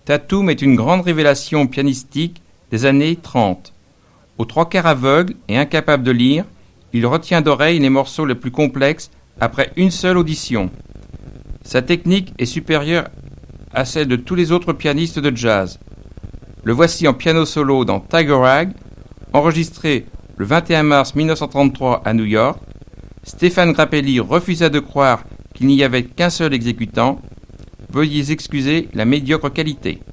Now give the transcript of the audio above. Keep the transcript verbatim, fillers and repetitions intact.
Tatum est une grande révélation pianistique des années trente. Aux trois quarts aveugle et incapable de lire, il retient d'oreille les morceaux les plus complexes après une seule audition. Sa technique est supérieure à celle de tous les autres pianistes de jazz. Le voici en piano solo dans Tiger Rag, enregistré le vingt et un mars mille neuf cent trente-trois à New York. Stéphane Grappelli refusa de croire qu'il n'y avait qu'un seul exécutant. Veuillez excuser la médiocre qualité.